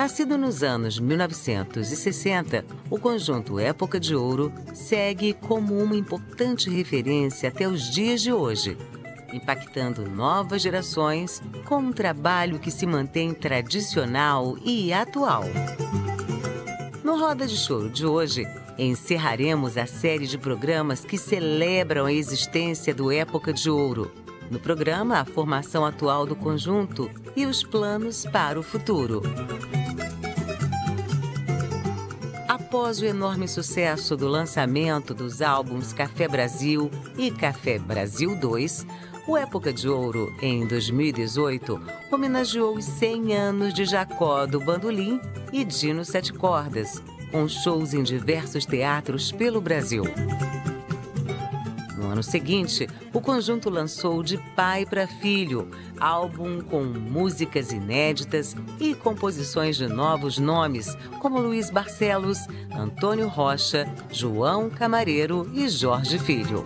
Nascido nos anos 1960, o conjunto Época de Ouro segue como uma importante referência até os dias de hoje, impactando novas gerações com um trabalho que se mantém tradicional e atual. No Roda de Choro de hoje, encerraremos a série de programas que celebram a existência do Época de Ouro. No programa, a formação atual do conjunto e os planos para o futuro. Após o enorme sucesso do lançamento dos álbuns Café Brasil e Café Brasil 2, o Época de Ouro, em 2018, homenageou os 100 anos de Jacó do Bandolim e Dino Sete Cordas, com shows em diversos teatros pelo Brasil. No ano seguinte, o conjunto lançou De Pai para Filho, álbum com músicas inéditas e composições de novos nomes, como Luiz Barcelos, Antônio Rocha, João Camareiro e Jorge Filho.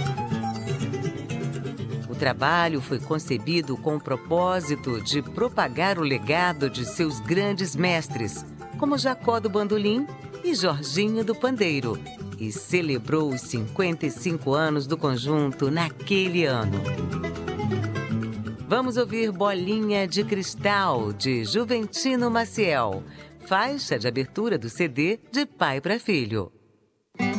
O trabalho foi concebido com o propósito de propagar o legado de seus grandes mestres, como Jacó do Bandolim e Jorginho do Pandeiro, e celebrou os 55 anos do conjunto naquele ano. Vamos ouvir Bolinha de Cristal, de Juventino Maciel, faixa de abertura do CD De Pai para Filho.